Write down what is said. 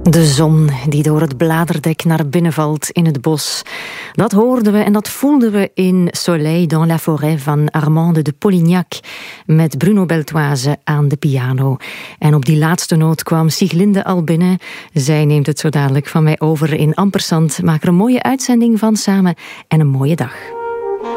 De zon die door het bladerdek naar binnen valt in het bos. Dat hoorden we en dat voelden we in Soleil dans la forêt van Armande de Polignac met Bruno Beltoise aan de piano. En op die laatste noot kwam Sieglinde al binnen. Zij neemt het zo dadelijk van mij over in Ampersand. Maak er een mooie uitzending van samen en een mooie dag.